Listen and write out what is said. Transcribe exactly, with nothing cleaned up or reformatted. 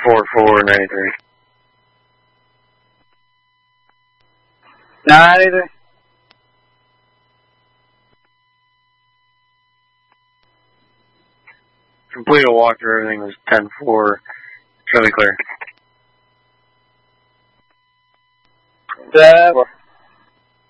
four four ninety-three. ninety-three. Complete a walkthrough, everything was ten four. Show me clear. That